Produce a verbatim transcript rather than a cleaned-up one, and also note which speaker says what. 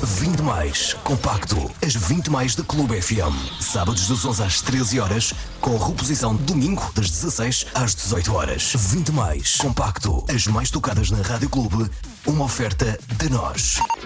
Speaker 1: vinte mais, compacto. As vinte mais da Clube F M. Sábados das onze às treze horas, com reposição domingo das dezasseis às dezoito horas. vinte mais, compacto. As mais tocadas na Rádio Clube. Uma oferta de nós.